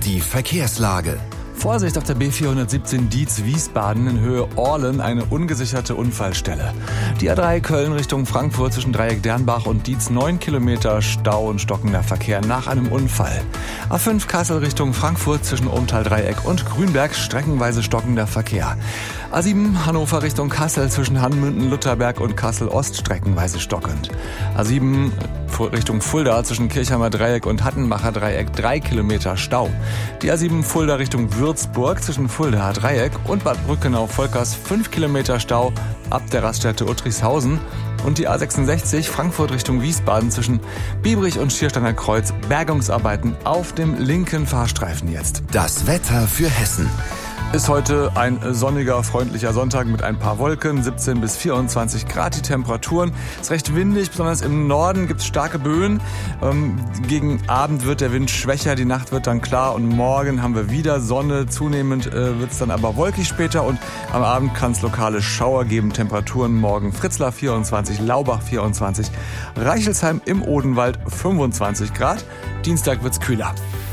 Die Verkehrslage. Vorsicht auf der B417 Dietz-Wiesbaden in Höhe Orlen, eine ungesicherte Unfallstelle. Die A3 Köln Richtung Frankfurt zwischen Dreieck Dernbach und Dietz 9 Kilometer Stau und stockender Verkehr nach einem Unfall. A5 Kassel Richtung Frankfurt zwischen Ohmtal-Dreieck und Grünberg streckenweise stockender Verkehr. A7 Hannover Richtung Kassel zwischen Hannmünden, Lutherberg und Kassel-Ost streckenweise stockend. A7 Richtung Fulda zwischen Kirchheimer Dreieck und Hattenbacher Dreieck 3 Kilometer Stau. Die A7 Fulda Richtung Würzburg zwischen Fuldaer Dreieck und Bad Brückenau-Volkers 5 Kilometer Stau ab der Raststätte Uttrichshausen. Und die A66 Frankfurt Richtung Wiesbaden zwischen Biebrich und Schiersteiner Kreuz Bergungsarbeiten auf dem linken Fahrstreifen jetzt. Das Wetter für Hessen. Ist heute ein sonniger, freundlicher Sonntag mit ein paar Wolken, 17 bis 24 Grad die Temperaturen. Ist recht windig, besonders im Norden gibt es starke Böen. Gegen Abend wird der Wind schwächer, die Nacht wird dann klar und morgen haben wir wieder Sonne. Zunehmend wird es dann aber wolkig später und am Abend kann es lokale Schauer geben. Temperaturen morgen Fritzlar 24, Laubach 24, Reichelsheim im Odenwald 25 Grad. Dienstag wird's kühler.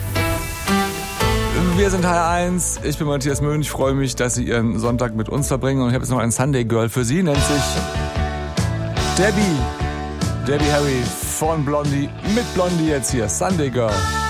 Wir sind HR1, ich bin Matthias Möhn, ich freue mich, dass Sie Ihren Sonntag mit uns verbringen und ich habe jetzt noch ein Sunday Girl für Sie, nennt sich Debbie Harry von Blondie, mit Blondie jetzt hier, Sunday Girl.